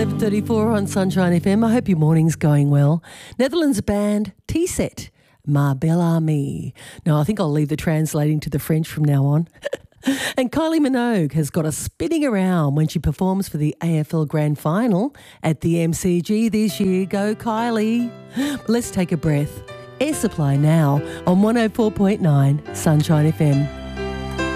11:34 on Sunshine FM. I hope your morning's going well. Netherlands band T-Set, Ma Belle Amie. Now, I think I'll leave the translating to the French from now on. And Kylie Minogue has got us spinning around when she performs for the AFL Grand Final at the MCG this year. Go, Kylie. Let's take a breath. Air Supply now on 104.9 Sunshine FM.